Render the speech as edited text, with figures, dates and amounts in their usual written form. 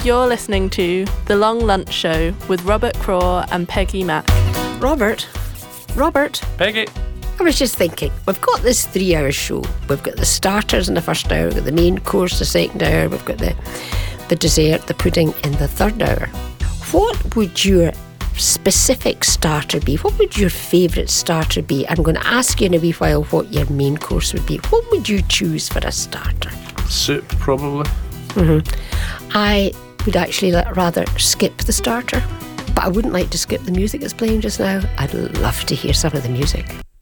You're listening to The Long Lunch Show with Robert Craw and Peggy Mack. Robert. Peggy. I was just thinking, we've got this 3-hour show. We've got the starters in the first hour, we've got the main course the second hour, we've got the dessert, the pudding in the third hour. What would your specific starter be? What would your favourite starter be? I'm going to ask you in a wee while what your main course would be. What would you choose for a starter? Soup, probably. I would actually rather skip the starter, but I wouldn't like to skip the music that's playing just now. I'd love to hear some of the music.